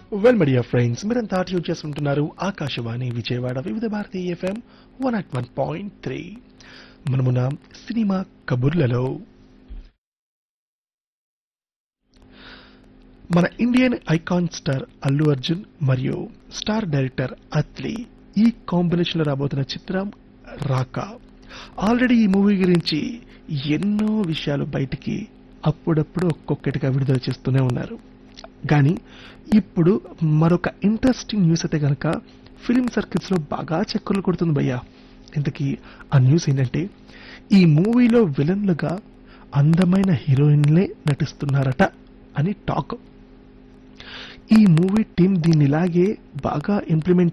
Well my dear friends, మీరంతా tune చేస్తుంటున్నారు Akashvani Vijayawada వివిధ Bharati FM 101.3. మనమున cinema కబుర్లలో మన Indian icon star Allu Arjun మరియు స్టార్ డైరెక్టర్ అత్లీ ఈ కాంబినేషన్ లో రాబోతున్న చిత్రం రాకా. ఆల్రెడీ ఈ మూవీ గురించి ఎన్నో విషయాలు బయటికి అప్పుడప్పుడు ఒక్కొక్కటిగా విడుదల చేస్తూనే ఉన్నారు. కానీ ఇప్పుడు మరొక ఇంట్రెస్టింగ్ న్యూస్ అయితే గనక ఫిలిం సర్కిల్స్ లో బాగా చక్కర్లు కొడుతుంది భయ్యా. ఇంతకీ ఆ న్యూస్ ఏంటంటే, ఈ మూవీలో విలన్లుగా అందమైన హీరోయిన్లే నటిస్తున్నారట అని టాక్. ఈ మూవీ టీం దీన్ని ఇలాగే బాగా ఇంప్లిమెంట్